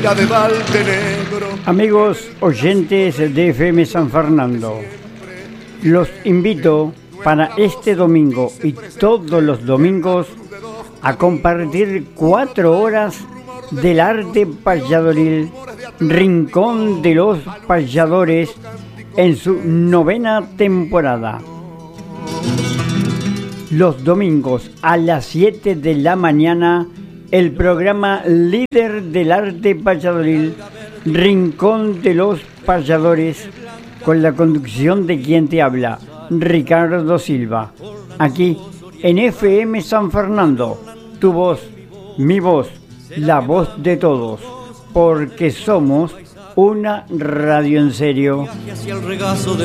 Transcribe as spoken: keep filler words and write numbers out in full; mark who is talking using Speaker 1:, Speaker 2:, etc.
Speaker 1: tira de balde negro.
Speaker 2: Amigos oyentes de F M San Fernando, los invito para este domingo y todos los domingos a compartir cuatro horas del arte payadoril, Rincón de los Payadores, en su novena temporada. Los domingos a las siete de la mañana, el programa líder del arte payadoril, Rincón de los Payadores, con la conducción de quien te habla, Ricardo Silva, aquí en F M San Fernando, tu voz, mi voz, la voz de todos, porque somos una radio en serio.